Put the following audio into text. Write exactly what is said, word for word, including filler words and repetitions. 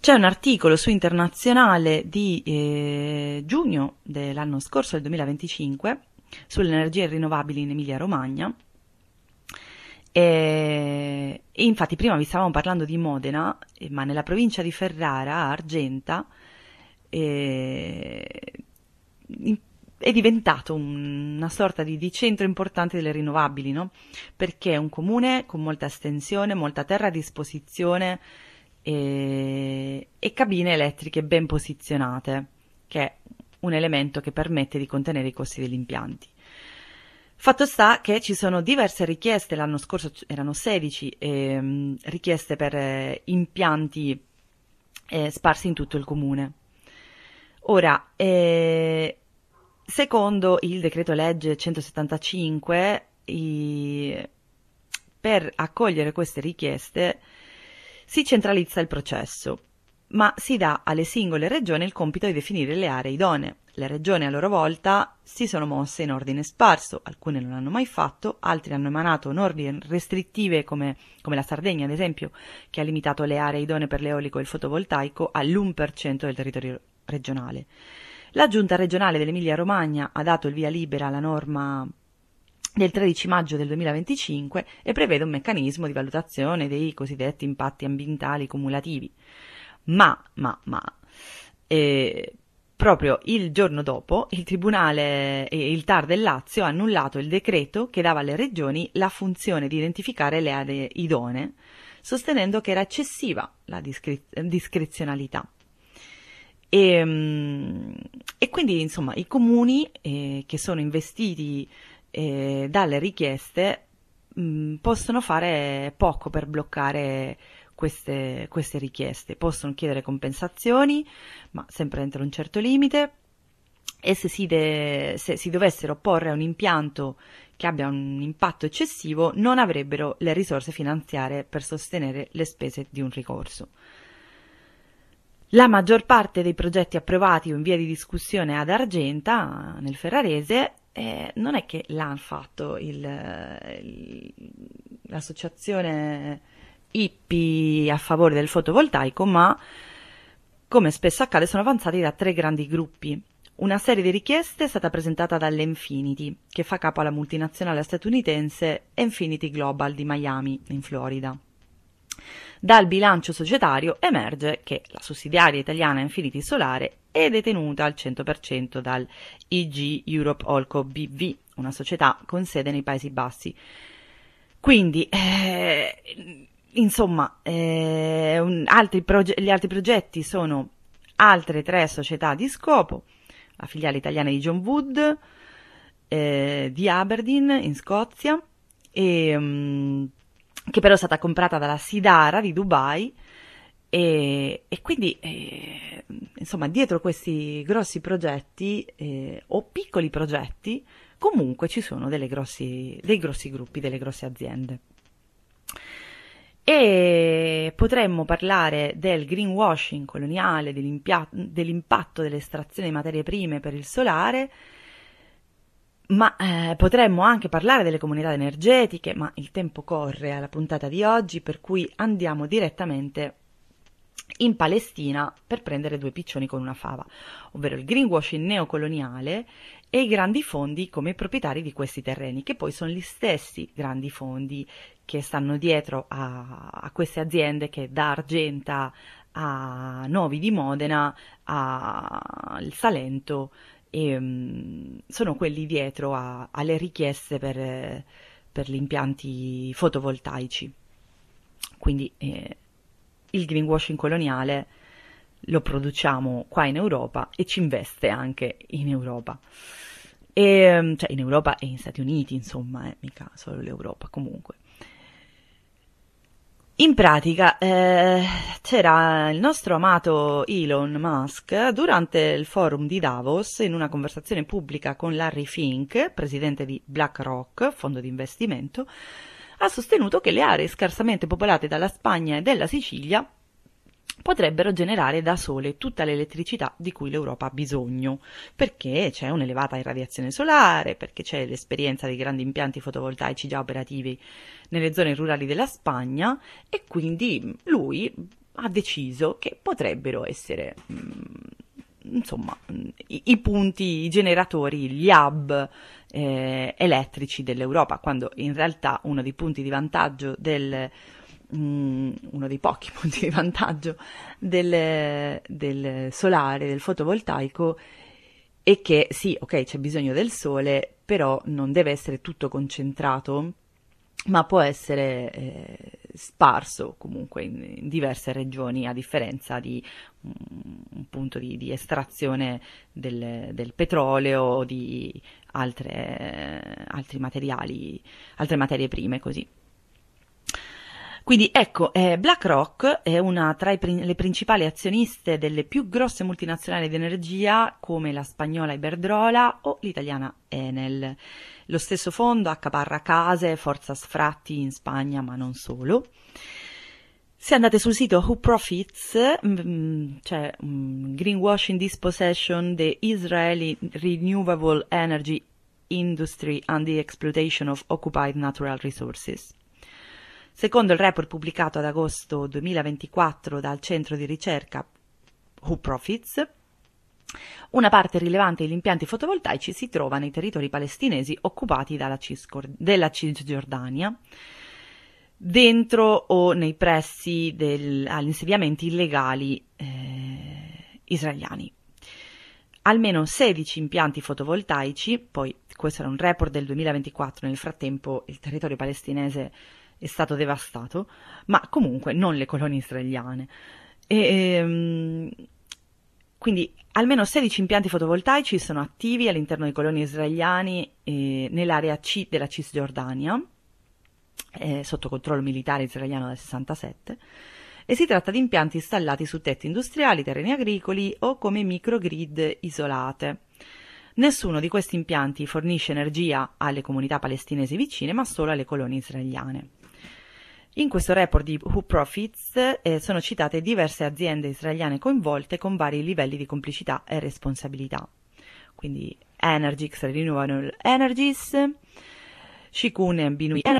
C'è un articolo su Internazionale di eh, giugno dell'anno scorso, del duemilaventicinque, sulle energie rinnovabili in Emilia-Romagna. E, e infatti prima vi stavamo parlando di Modena, eh, ma nella provincia di Ferrara, a Argenta, eh, in, è diventato un, una sorta di, di centro importante delle rinnovabili, no? Perché è un comune con molta estensione, molta terra a disposizione e, e cabine elettriche ben posizionate, che è un elemento che permette di contenere i costi degli impianti. Fatto sta che ci sono diverse richieste, l'anno scorso erano sedici eh, richieste per eh, impianti eh, sparsi in tutto il comune. Ora, eh, secondo il decreto legge centosettantacinque, i, per accogliere queste richieste si centralizza il processo, ma si dà alle singole regioni il compito di definire le aree idonee. Le regioni a loro volta si sono mosse in ordine sparso, alcune non l'hanno mai fatto, altri hanno emanato norme restrittive come, come la Sardegna ad esempio, che ha limitato le aree idonee per l'eolico e il fotovoltaico all'uno per cento del territorio regionale. La giunta regionale dell'Emilia Romagna ha dato il via libera alla norma del tredici maggio del duemilaventicinque e prevede un meccanismo di valutazione dei cosiddetti impatti ambientali cumulativi. Ma, ma, ma, eh, proprio il giorno dopo il Tribunale e il T A R del Lazio ha annullato il decreto che dava alle regioni la funzione di identificare le aree idonee, sostenendo che era eccessiva la discre- discrezionalità. E, e quindi, insomma, i comuni eh, che sono investiti eh, dalle richieste mh, possono fare poco per bloccare Queste, queste richieste. Possono chiedere compensazioni, ma sempre entro un certo limite, e se si, de, se si dovessero opporre a un impianto che abbia un impatto eccessivo non avrebbero le risorse finanziarie per sostenere le spese di un ricorso. La maggior parte dei progetti approvati o in via di discussione ad Argenta, nel Ferrarese, eh, non è che l'ha fatto il, il, l'associazione Ippi a favore del fotovoltaico, ma come spesso accade sono avanzati da tre grandi gruppi. Una serie di richieste è stata presentata dall'Enfinity, che fa capo alla multinazionale statunitense Infinity Global di Miami, in Florida. Dal bilancio societario emerge che la sussidiaria italiana Infinity Solare è detenuta al cento per cento dal I G Europe Olco B V, una società con sede nei Paesi Bassi. Quindi, eh, Insomma, eh, un, altri proge- gli altri progetti sono altre tre società di scopo, la filiale italiana di John Wood, eh, di Aberdeen in Scozia, e, um, che però è stata comprata dalla Sidara di Dubai, e, e quindi eh, insomma dietro questi grossi progetti eh, o piccoli progetti comunque ci sono delle grossi, dei grossi gruppi, delle grosse aziende. E potremmo parlare del greenwashing coloniale, dell'impatto dell'estrazione di materie prime per il solare, ma eh, potremmo anche parlare delle comunità energetiche, ma il tempo corre alla puntata di oggi, per cui andiamo direttamente in Palestina per prendere due piccioni con una fava, ovvero il greenwashing neocoloniale e i grandi fondi come proprietari di questi terreni, che poi sono gli stessi grandi fondi che stanno dietro a, a queste aziende che da Argenta a Novi di Modena al Salento e, um, sono quelli dietro a, alle richieste per, per gli impianti fotovoltaici. Quindi eh, il greenwashing coloniale lo produciamo qua in Europa e ci investe anche in Europa. E, cioè in Europa e in Stati Uniti, insomma, eh, mica solo l'Europa comunque. In pratica eh, c'era il nostro amato Elon Musk durante il forum di Davos, in una conversazione pubblica con Larry Fink, presidente di BlackRock, fondo di investimento, ha sostenuto che le aree scarsamente popolate dalla Spagna e della Sicilia potrebbero generare da sole tutta l'elettricità di cui l'Europa ha bisogno, perché c'è un'elevata irradiazione solare, perché c'è l'esperienza dei grandi impianti fotovoltaici già operativi nelle zone rurali della Spagna, e quindi lui ha deciso che potrebbero essere, insomma, i, i punti, i generatori, gli hub eh, elettrici dell'Europa, quando in realtà uno dei punti di vantaggio del uno dei pochi punti di vantaggio del, del solare, del fotovoltaico, è che sì, ok, c'è bisogno del sole, però non deve essere tutto concentrato, ma può essere eh, sparso comunque in, in diverse regioni, a differenza di um, un punto di, di estrazione del, del petrolio o di altre, eh, altri materiali, altre materie prime, così. Quindi ecco, eh, BlackRock è una tra i, le principali azioniste delle più grosse multinazionali di energia, come la spagnola Iberdrola o l'italiana Enel. Lo stesso fondo accaparra case, forza sfratti in Spagna, ma non solo. Se andate sul sito Who Profits, mh, c'è um, Greenwashing Dispossession, the Israeli Renewable Energy Industry and the Exploitation of Occupied Natural Resources. Secondo il report pubblicato ad agosto duemilaventiquattro dal centro di ricerca Who Profits, una parte rilevante degli impianti fotovoltaici si trova nei territori palestinesi occupati dalla Ciscor- della Cisgiordania, dentro o nei pressi del, agli insediamenti illegali eh, israeliani. Almeno sedici impianti fotovoltaici, poi questo era un report del duemilaventiquattro, nel frattempo il territorio palestinese è stato devastato, ma comunque non le colonie israeliane. E, ehm, quindi almeno sedici impianti fotovoltaici sono attivi all'interno dei coloni israeliani eh, nell'area C della Cisgiordania, eh, sotto controllo militare israeliano dal sessantasette, e si tratta di impianti installati su tetti industriali, terreni agricoli o come microgrid isolate. Nessuno di questi impianti fornisce energia alle comunità palestinesi vicine, ma solo alle colonie israeliane. In questo report di Who Profits eh, sono citate diverse aziende israeliane coinvolte con vari livelli di complicità e responsabilità. Quindi Energix Renewable Energies, Shikun Binui